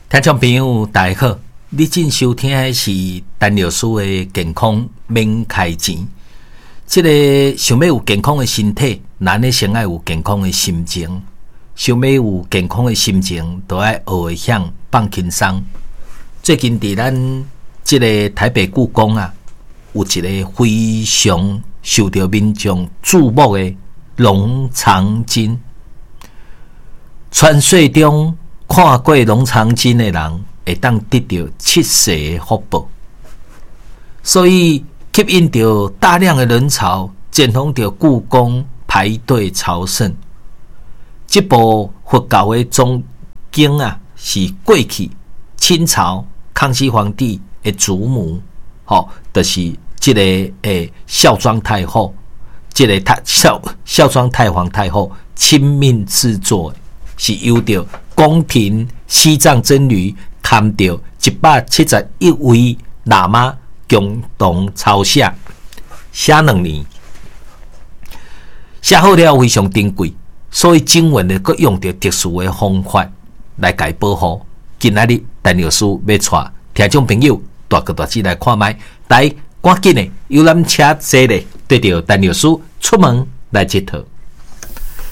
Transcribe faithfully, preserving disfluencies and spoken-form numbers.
听众朋友大家好，你正收听的是陈老师的健康免开钱。这个想要有健康的身体，咱呢先要有健康的心情。想要有健康的心情，都要学会向放轻松。最近伫咱这个台北故宫啊，有一个非常受到民众注目的龙藏经。传说中看过龙藏经的人，会当得到七世的福报，所以吸引到大量的人潮，前往到故宫排队朝圣。这部佛教的宗经啊，是过去清朝康熙皇帝的祖母，吼、哦，就是这个诶孝庄太后，这个太孝孝庄太皇太后亲命制作的，是由着宫廷西藏僧侣含着一百七十一位喇嘛共同抄写，写两年，写好了非常珍贵。所以经文呢，佮用着特殊的方法来解保护。今仔日陈老师要带听众朋友大个大子来看卖，来赶紧的游览车坐咧，对着陈老师出门来佚佗。